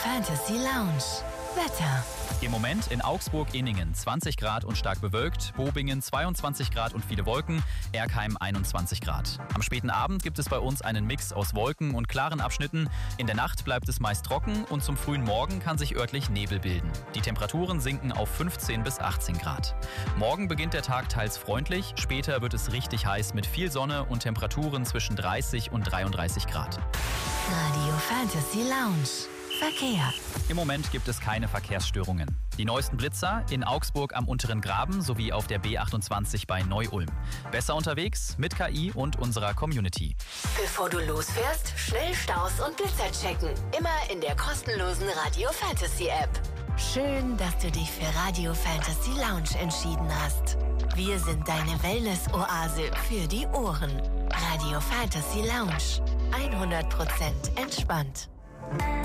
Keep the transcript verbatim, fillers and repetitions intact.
Fantasy Lounge. Wetter. Im Moment in Augsburg-Inningen zwanzig Grad und stark bewölkt, Bobingen zweiundzwanzig Grad und viele Wolken, Erkheim einundzwanzig Grad. Am späten Abend gibt es bei uns einen Mix aus Wolken und klaren Abschnitten. In der Nacht bleibt es meist trocken und zum frühen Morgen kann sich örtlich Nebel bilden. Die Temperaturen sinken auf fünfzehn bis achtzehn Grad. Morgen beginnt der Tag teils freundlich, später wird es richtig heiß mit viel Sonne und Temperaturen zwischen dreißig und dreiunddreißig Grad. Radio Fantasy Lounge. Verkehr. Im Moment gibt es keine Verkehrsstörungen. Die neuesten Blitzer in Augsburg am Unteren Graben sowie auf der B achtundzwanzig bei Neu-Ulm. Besser unterwegs mit K I und unserer Community. Bevor du losfährst, schnell Staus und Blitzer checken. Immer in der kostenlosen Radio Fantasy App. Schön, dass du dich für Radio Fantasy Lounge entschieden hast. Wir sind deine Wellness-Oase für die Ohren. Radio Fantasy Lounge. hundert Prozent entspannt.